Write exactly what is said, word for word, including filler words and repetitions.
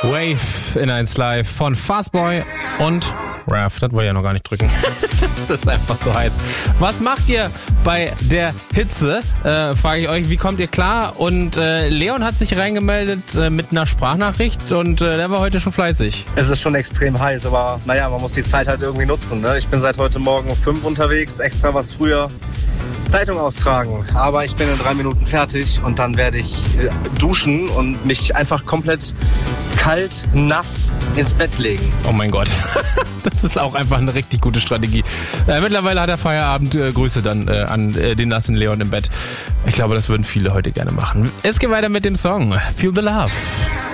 Wave in eins Live von Fastboy und Raph. Das wollte ich ja noch gar nicht drücken. Das ist einfach so heiß. Was macht ihr bei der Hitze? Äh, frage ich euch, wie kommt ihr klar? Und äh, Leon hat sich reingemeldet äh, mit einer Sprachnachricht und äh, der war heute schon fleißig. Es ist schon extrem heiß, aber naja, man muss die Zeit halt irgendwie nutzen. Ne? Ich bin seit heute Morgen um fünf unterwegs, extra was früher. Zeitung austragen, aber ich bin in drei Minuten fertig und dann werde ich äh, duschen und mich einfach komplett kalt, nass ins Bett legen. Oh mein Gott, das ist auch einfach eine richtig gute Strategie. Äh, mittlerweile hat er Feierabend, äh, Grüße dann äh, an äh, den nassen Leon im Bett. Ich glaube, das würden viele heute gerne machen. Es geht weiter mit dem Song Feel the Love.